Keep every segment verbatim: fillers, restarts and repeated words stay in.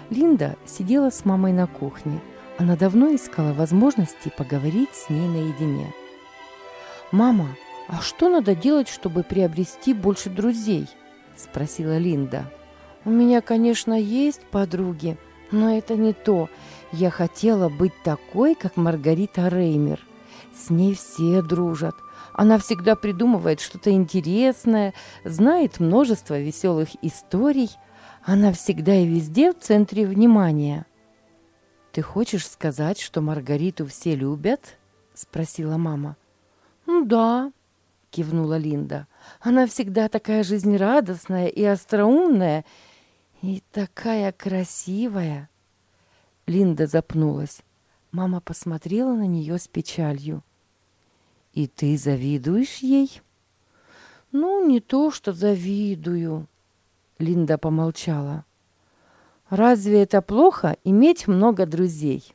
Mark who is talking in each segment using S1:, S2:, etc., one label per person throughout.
S1: Линда сидела с мамой на кухне. Она давно искала возможности поговорить с ней наедине. «Мама, а что надо делать, чтобы приобрести больше друзей?» – спросила Линда. «У меня, конечно, есть подруги, но это не то. Я хотела быть такой, как Маргарита Реймер. С ней все дружат. Она всегда придумывает что-то интересное, знает множество веселых историй. Она всегда и везде в центре внимания». «Ты хочешь сказать, что Маргариту все любят?» – спросила мама. «Ну да», – кивнула Линда. «Она всегда такая жизнерадостная и остроумная, и такая красивая». Линда запнулась. Мама посмотрела на нее с печалью. «И ты завидуешь ей?» «Ну, не то, что завидую», — Линда помолчала. «Разве это плохо иметь много друзей?»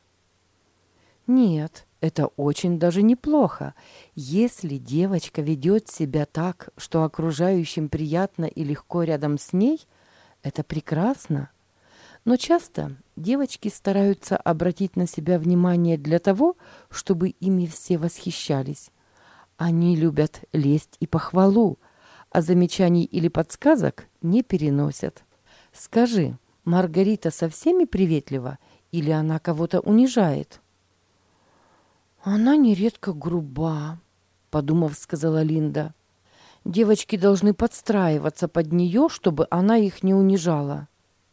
S1: «Нет, это очень даже неплохо. Если девочка ведет себя так, что окружающим приятно и легко рядом с ней, это прекрасно. Но часто девочки стараются обратить на себя внимание для того, чтобы ими все восхищались. Они любят лесть и похвалу, а замечаний или подсказок не переносят. Скажи, Маргарита со всеми приветлива или она кого-то унижает?» «Она нередко груба», — подумав, сказала Линда. «Девочки должны подстраиваться под нее, чтобы она их не унижала».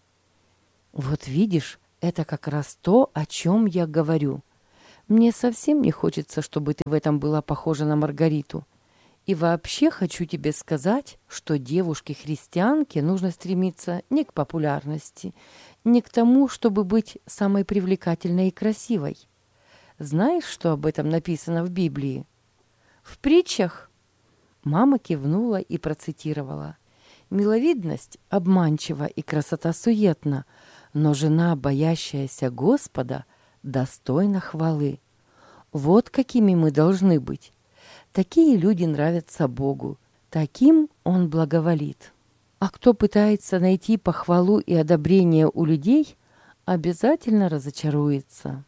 S1: «Вот видишь, это как раз то, о чем я говорю. Мне совсем не хочется, чтобы ты в этом была похожа на Маргариту. И вообще хочу тебе сказать, что девушке-христианке нужно стремиться не к популярности, не к тому, чтобы быть самой привлекательной и красивой. Знаешь, что об этом написано в Библии?» «В притчах?» Мама кивнула и процитировала. «Миловидность обманчива и красота суетна, но жена, боящаяся Господа, достойна хвалы. Вот какими мы должны быть. Такие люди нравятся Богу, таким Он благоволит. А кто пытается найти похвалу и одобрение у людей, обязательно разочаруется».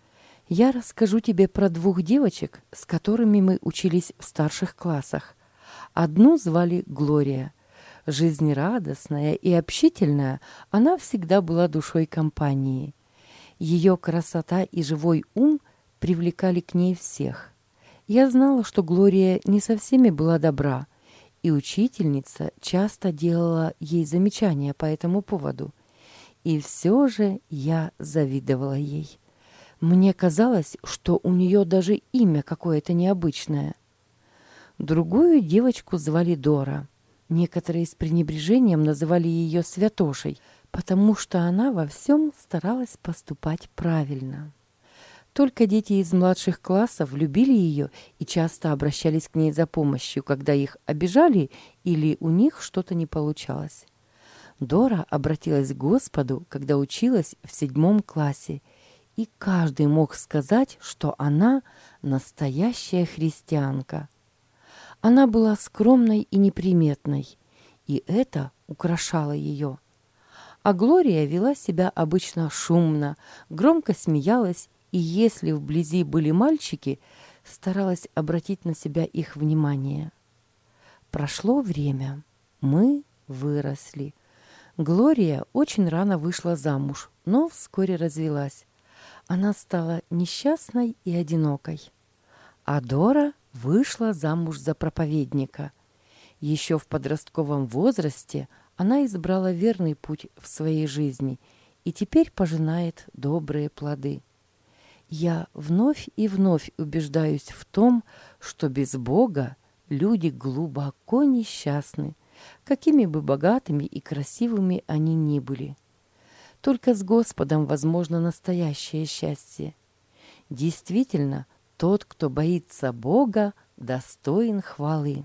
S1: Я расскажу тебе про двух девочек, с которыми мы учились в старших классах. Одну звали Глория. Жизнерадостная и общительная, она всегда была душой компании. Ее красота и живой ум привлекали к ней всех. Я знала, что Глория не со всеми была добра, и учительница часто делала ей замечания по этому поводу. И все же я завидовала ей. Мне казалось, что у нее даже имя какое-то необычное. Другую девочку звали Дора. Некоторые с пренебрежением называли ее святошей, потому что она во всем старалась поступать правильно. Только дети из младших классов любили ее и часто обращались к ней за помощью, когда их обижали или у них что-то не получалось. Дора обратилась к Господу, когда училась в седьмом классе, и каждый мог сказать, что она настоящая христианка. Она была скромной и неприметной, и это украшало ее. А Глория вела себя обычно шумно, громко смеялась, и если вблизи были мальчики, старалась обратить на себя их внимание. Прошло время. Мы выросли. Глория очень рано вышла замуж, но вскоре развелась. Она стала несчастной и одинокой. А Дора вышла замуж за проповедника. Еще в подростковом возрасте она избрала верный путь в своей жизни и теперь пожинает добрые плоды. Я вновь и вновь убеждаюсь в том, что без Бога люди глубоко несчастны, какими бы богатыми и красивыми они ни были. Только с Господом возможно настоящее счастье. Действительно, тот, кто боится Бога, достоин хвалы.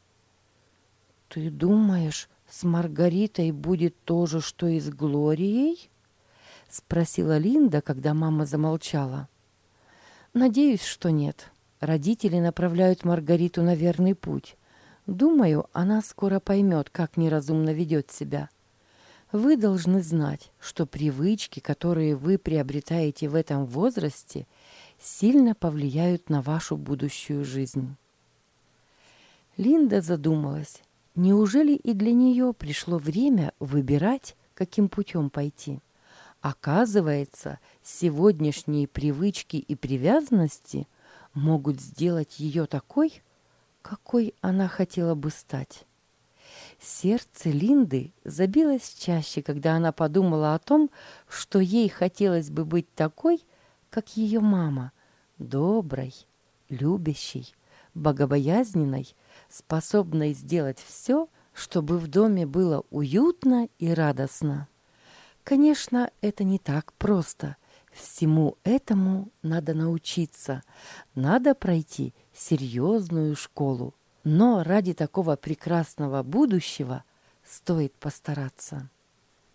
S1: «Ты думаешь, с Маргаритой будет то же, что и с Глорией?» — спросила Линда, когда мама замолчала. «Надеюсь, что нет. Родители направляют Маргариту на верный путь. Думаю, она скоро поймет, как неразумно ведет себя. Вы должны знать, что привычки, которые вы приобретаете в этом возрасте, сильно повлияют на вашу будущую жизнь. Линда задумалась, неужели и для нее пришло время выбирать, каким путем пойти? Оказывается, сегодняшние привычки и привязанности могут сделать ее такой, какой она хотела бы стать. Сердце Линды забилось чаще, когда она подумала о том, что ей хотелось бы быть такой, как ее мама, доброй, любящей, богобоязненной, способной сделать все, чтобы в доме было уютно и радостно. Конечно, это не так просто. Всему этому надо научиться. Надо пройти серьезную школу. Но ради такого прекрасного будущего стоит постараться.